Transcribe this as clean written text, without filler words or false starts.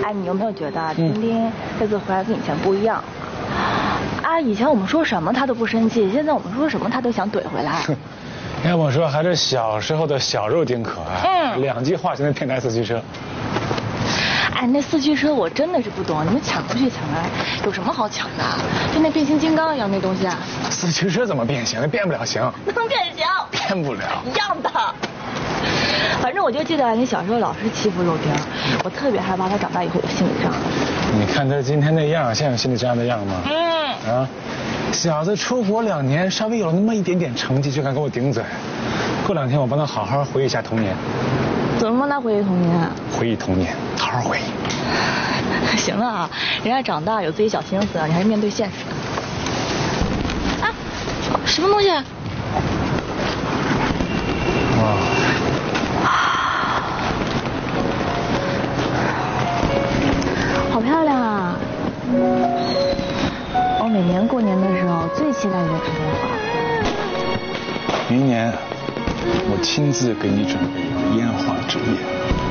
哎，你有没有觉得丁丁这次回来跟以前不一样？啊，以前我们说什么他都不生气，现在我们说什么他都想怼回来。 要我说，还是小时候的小肉丁可爱。2句话就能骗台4驱车。 哎，那4驱车我真的是不懂，你们抢不去抢来，有什么好抢的？就那变形金刚一样那东西啊。 4驱车怎么变形？那变不了形。 能变形？ 变不了。 一样的。反正我就记得你小时候老是欺负肉丁，我特别害怕他长大以后有心理障碍。 你看他今天那样，像有心理障碍的样吗？啊，小子出国2年，稍微有那么一点点成绩就敢跟我顶嘴。过2天我帮他好好回忆一下童年。 怎么帮他回忆童年啊？ 回忆童年，好好回忆。 行了啊，人家长大有自己小心思，你还是面对现实。啊，什么东西？ 哇， 好漂亮啊！我每年过年的时候最期待的就是这朵花。 明年我亲自给你准备烟花之夜。